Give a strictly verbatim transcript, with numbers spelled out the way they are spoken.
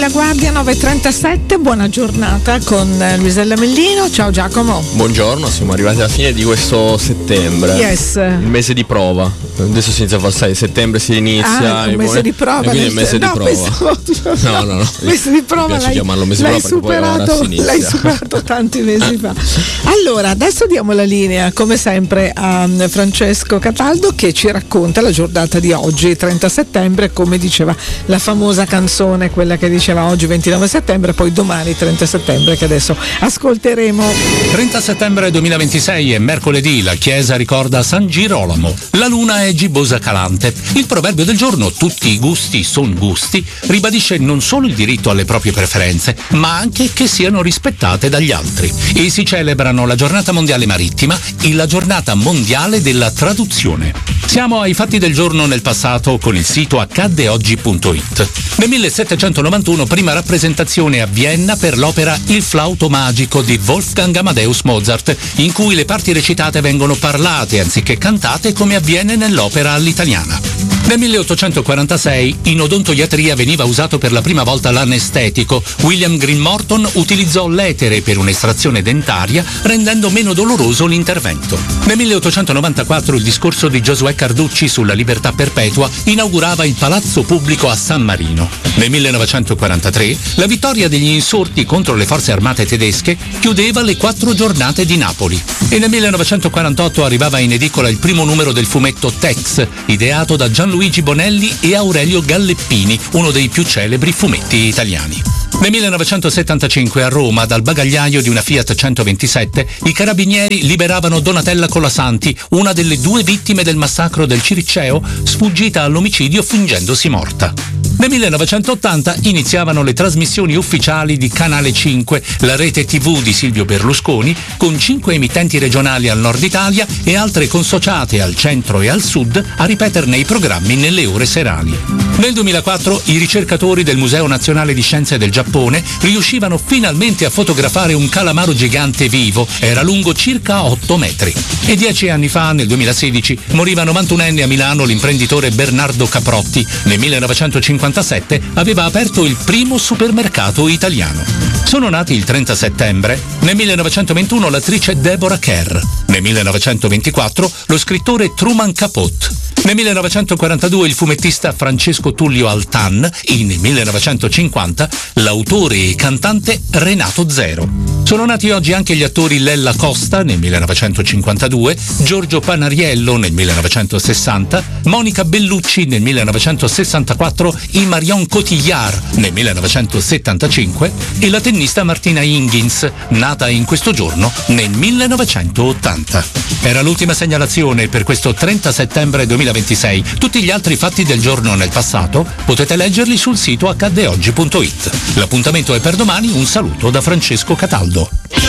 La Guardia nove e trentasette, buona giornata con Luisella Mellino. Ciao Giacomo. Buongiorno, siamo arrivati alla fine di questo settembre. Yes. Il mese di prova. Adesso si inizia a passare, settembre si inizia. Ah, il mese di prova. Quindi il mese no, di prova. Pensavo, no, no, no. Il mese di prova l'hai, mese l'hai, di prova superato, l'hai superato tanti mesi fa. Allora, adesso diamo la linea, come sempre, a Francesco Cataldo che ci racconta la giornata di oggi, trenta settembre, come diceva la famosa canzone, quella che diceva oggi ventinove settembre, poi domani trenta settembre, che adesso ascolteremo. trenta settembre duemilaventisei è mercoledì, la chiesa ricorda San Girolamo. La luna è gibbosa calante. Il proverbio del giorno, tutti i gusti son gusti, ribadisce non solo il diritto alle proprie preferenze, ma anche che siano rispettate dagli altri. E si celebrano la giornata mondiale marittima e la giornata mondiale della traduzione. Siamo ai fatti del giorno nel passato con il sito accadde oggi punto it. Nel millesettecentonovantuno, prima rappresentazione a Vienna per l'opera Il flauto magico di Wolfgang Amadeus Mozart, in cui le parti recitate vengono parlate anziché cantate come avviene nell'opera all'italiana. Nel milleottocentoquarantasei in odontoiatria veniva usato per la prima volta l'anestetico. William Green Morton utilizzò l'etere per un'estrazione dentaria, rendendo meno doloroso l'intervento. Nel milleottocentonovantaquattro il discorso di Giosuè Carducci sulla libertà perpetua inaugurava il Palazzo Pubblico a San Marino. Nel millenovecentoquarantatré la vittoria degli insorti contro le forze armate tedesche chiudeva le quattro giornate di Napoli. E nel millenovecentoquarantotto arrivava in edicola il primo numero del fumetto Tex, ideato da Gianluigi Bonelli e Aurelio Galleppini, uno dei più celebri fumetti italiani. Nel millenovecentosettantacinque a Roma, dal bagagliaio di una Fiat centoventisette, i carabinieri liberavano Donatella Colasanti, una delle due vittime del massacro del Ciriceo, sfuggita all'omicidio fingendosi morta. Nel millenovecentottanta iniziavano le trasmissioni ufficiali di Canale cinque, la rete tivù di Silvio Berlusconi, con cinque emittenti regionali al nord Italia e altre consociate al centro e al sud a ripeterne i programmi nelle ore serali. Nel duemilaquattro i ricercatori del Museo Nazionale di Scienze del Giappone riuscivano finalmente a fotografare un calamaro gigante vivo, era lungo circa otto metri. E dieci anni fa, nel duemilasedici, moriva novantunenne a Milano l'imprenditore Bernardo Caprotti. Nel millenovecentocinquantasette aveva aperto il primo supermercato italiano. Sono nati il trenta settembre, nel millenovecentoventuno l'attrice Deborah Kerr, nel millenovecentoventiquattro lo scrittore Truman Capote, nel millenovecentoquarantadue il fumettista Francesco Tullio Altan e nel millenovecentocinquanta l'autore e cantante Renato Zero. Sono nati oggi anche gli attori Lella Costa nel millenovecentocinquantadue, Giorgio Panariello nel millenovecentosessanta, Monica Bellucci nel millenovecentosessantaquattro e Marion Cotillard nel millenovecentosettantacinque e la tennista Martina Hingis, nata in questo giorno nel millenovecentottanta. Era l'ultima segnalazione per questo trenta settembre duemilaventisei. Tutti gli altri fatti del giorno nel passato potete leggerli sul sito accadde oggi punto it. L'appuntamento è per domani. Un saluto da Francesco Cataldo.